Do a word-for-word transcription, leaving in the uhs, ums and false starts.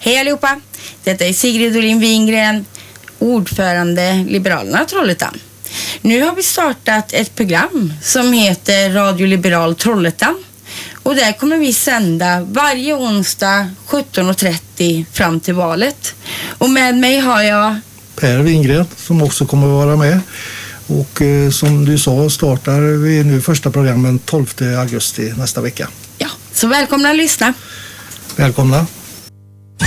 Hej allihopa, detta är Sigrid Olin Wingren, ordförande Liberalerna Trollhättan. Nu har vi startat ett program som heter Radio Liberal Trollhättan. Och där kommer vi sända varje onsdag sjutton och trettio fram till valet. Och med mig har jag Per Wingren som också kommer att vara med. Och eh, som du sa startar vi nu första programmen tolfte augusti nästa vecka. Ja, så välkomna att lyssna. Välkomna.